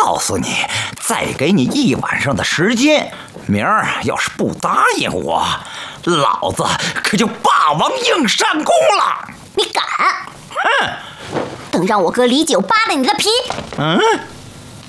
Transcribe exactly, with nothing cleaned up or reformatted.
告诉你，再给你一晚上的时间，明儿要是不答应我，老子可就霸王硬上弓了。 你敢？ 哼！ 等让我哥李九扒了你的皮！ 嗯。